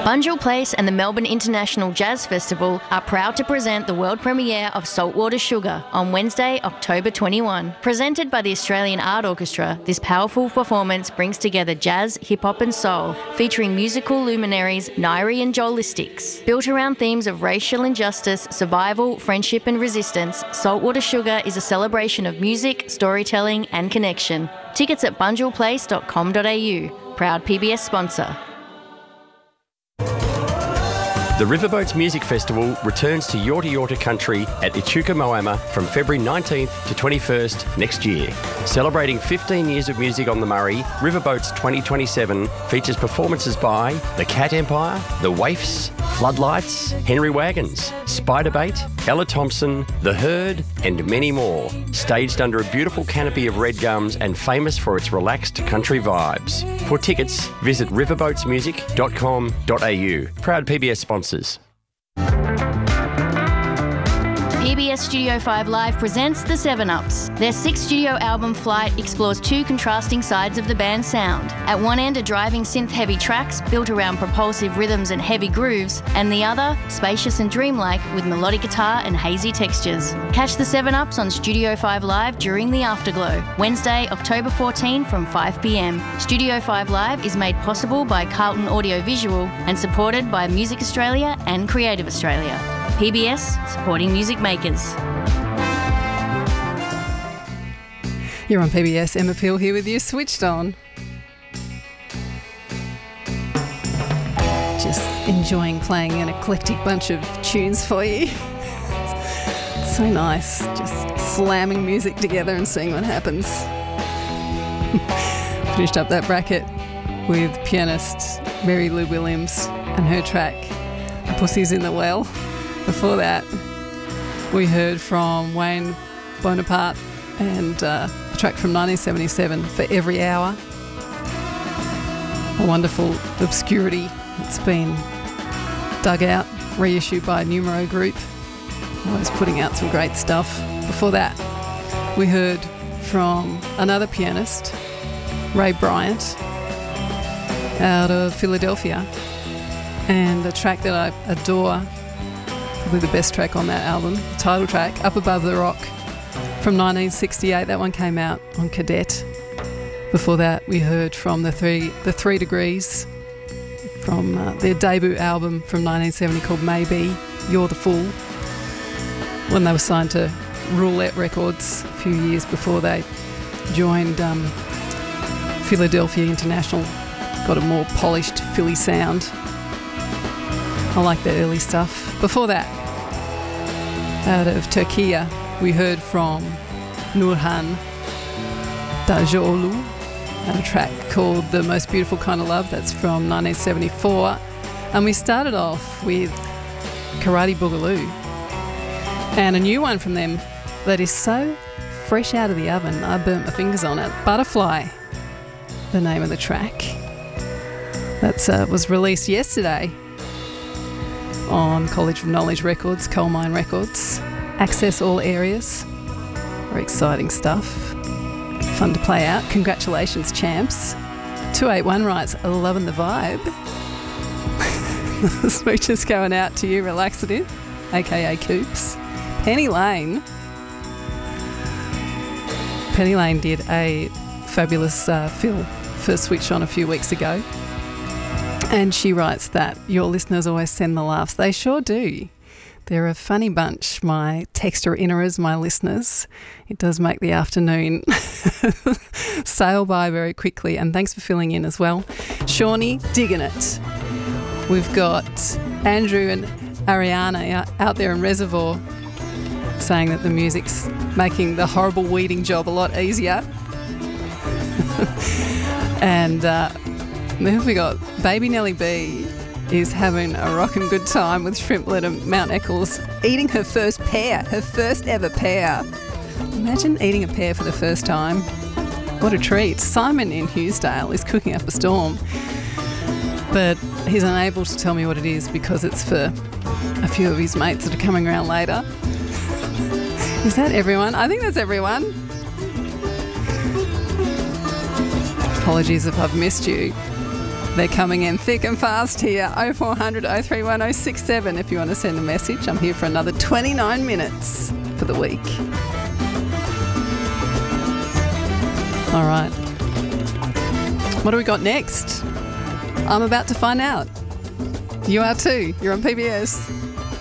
Bunjil Place and the Melbourne International Jazz Festival are proud to present the world premiere of Saltwater Sugar on Wednesday, October 21. Presented by the Australian Art Orchestra, this powerful performance brings together jazz, hip-hop and soul, featuring musical luminaries Nairi and Joel Lystics. Built around themes of racial injustice, survival, friendship and resistance, Saltwater Sugar is a celebration of music, storytelling and connection. Tickets at bunjilplace.com.au. Proud PBS sponsor. The Riverboats Music Festival returns to Yorta Yorta Country at Echuca Moama from February 19th to 21st next year. Celebrating 15 years of music on the Murray, Riverboats 2027 features performances by The Cat Empire, The Waifs, Floodlights, Henry Wagons, Spiderbait, Ella Thompson, The Herd and many more. Staged under a beautiful canopy of red gums and famous for its relaxed country vibes. For tickets, visit riverboatsmusic.com.au. Proud PBS sponsors. PBS Studio 5 Live presents The 7-Ups. Their sixth studio album, Flight, explores two contrasting sides of the band's sound. At one end are driving synth-heavy tracks built around propulsive rhythms and heavy grooves, and the other, spacious and dreamlike with melodic guitar and hazy textures. Catch The 7-Ups on Studio 5 Live during the Afterglow, Wednesday, October 14 from 5 p.m. Studio 5 Live is made possible by Carlton Audio Visual and supported by Music Australia and Creative Australia. PBS, supporting music makers. You're on PBS. Emma Peel here with you, switched on. Just enjoying playing an eclectic bunch of tunes for you. It's so nice, just slamming music together and seeing what happens. Finished up that bracket with pianist Mary Lou Williams and her track, Pussy's in the Well. Before that, we heard from Wayne Bonaparte and a track from 1977, For Every Hour. A wonderful obscurity that's been dug out, reissued by Numero Group. Always putting out some great stuff. Before that, we heard from another pianist, Ray Bryant, out of Philadelphia, and a track that I adore. Probably the best track on that album, the title track, Up Above the Rock, from 1968. That one came out on Cadet. Before that, we heard from the Three Degrees, from their debut album from 1970 called Maybe, You're the Fool, when they were signed to Roulette Records a few years before they joined Philadelphia International. Got a more polished Philly sound. I like the early stuff. Before that, out of Turkey, we heard from Nurhan Dajoğlu and a track called The Most Beautiful Kind of Love. That's from 1974. And we started off with Karate Boogaloo and a new one from them that is so fresh out of the oven, I burnt my fingers on it. Butterfly, the name of the track. That was released yesterday on College of Knowledge Records, Coal Mine Records. Access all areas. Very exciting stuff. Fun to play out. Congratulations, champs. 281 writes, loving the vibe. The speech is going out to you, Relaxative, aka Coops. Penny Lane. Penny Lane did a fabulous fill for Switch On a few weeks ago. And she writes that your listeners always send the laughs. They sure do. They're a funny bunch, my texter innerers, my listeners. It does make the afternoon sail by very quickly. And thanks for filling in as well. Shawnee, digging it. We've got Andrew and Ariana out there in Reservoir saying that the music's making the horrible weeding job a lot easier. And then we got Baby Nellie B is having a rockin' good time with Shrimplet and Mount Eccles, eating her first pear, her first ever pear. Imagine eating a pear for the first time. What a treat. Simon in Hughesdale is cooking up a storm, but he's unable to tell me what it is because it's for a few of his mates that are coming around later. Is that everyone? I think that's everyone. Apologies if I've missed you. They're coming in thick and fast here. 0400 031 067 if you want to send a message. I'm here for another 29 minutes for the week. All right. What do we got next? I'm about to find out. You are too. You're on PBS.